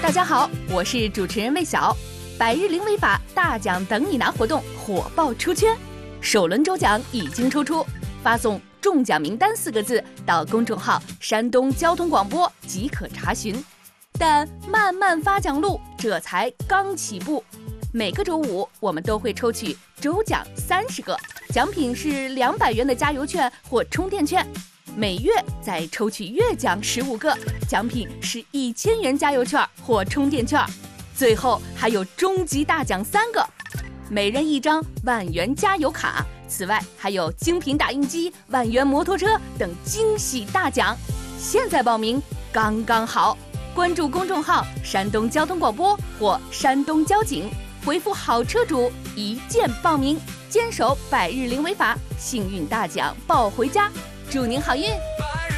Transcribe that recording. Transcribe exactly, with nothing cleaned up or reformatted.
大家好，我是主持人魏晓。百日零违法大奖等你拿活动火爆出圈，首轮抽奖已经抽出，发送中奖名单四个字到公众号山东交通广播即可查询。但漫漫发奖路这才刚起步，每个周五我们都会抽取周奖三十个，奖品是两百元的加油券或充电券。每月再抽取月奖十五个，奖品是一千元加油券或充电券。最后还有终极大奖三个，每人一张万元加油卡。此外还有精品打印机、万元摩托车等惊喜大奖。现在报名刚刚好，关注公众号山东交通广播或山东交警，回复好车主一键报名，坚守百日零违法，幸运大奖抱回家。祝您好运！